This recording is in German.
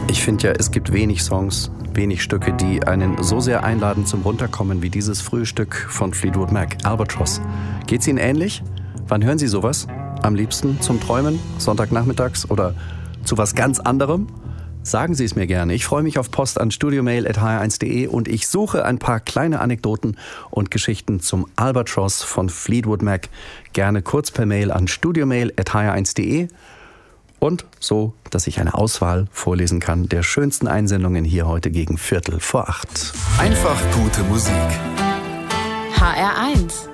Ich finde ja, es gibt wenig Songs, wenig Stücke, die einen so sehr einladen zum Runterkommen wie dieses frühe Stück von Fleetwood Mac, Albatross. Geht's Ihnen ähnlich? Wann hören Sie sowas? Am liebsten zum Träumen, Sonntagnachmittags oder zu was ganz anderem? Sagen Sie es mir gerne. Ich freue mich auf Post an studiomail@hr1.de und ich suche ein paar kleine Anekdoten und Geschichten zum Albatross von Fleetwood Mac. Gerne kurz per Mail an studiomail@hr1.de. Und so, dass ich eine Auswahl vorlesen kann der schönsten Einsendungen hier heute gegen 7:15. Einfach gute Musik. HR1